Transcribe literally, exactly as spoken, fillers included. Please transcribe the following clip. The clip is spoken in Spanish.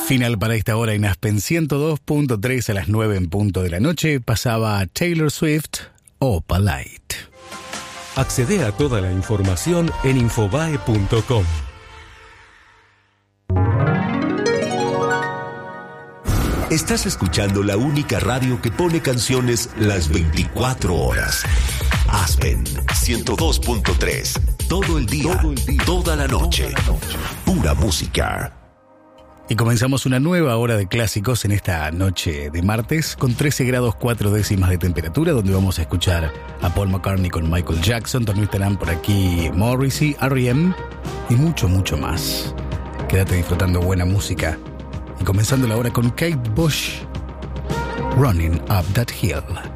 Final para esta hora en Aspen ciento dos punto tres a las nueve en punto de la noche pasaba Taylor Swift, Opalite. Accede a toda la información en infobae punto com. Estás escuchando la única radio que pone canciones las veinticuatro horas. Aspen ciento dos punto tres. Todo el día, todo el día, toda la noche. Pura música. Y comenzamos una nueva hora de clásicos en esta noche de martes con trece grados cuatro décimas de temperatura, donde vamos a escuchar a Paul McCartney con Michael Jackson. También estarán por aquí Morrissey, R E M y mucho, mucho más. Quédate disfrutando buena música. Y comenzando la hora con Kate Bush, Running Up That Hill.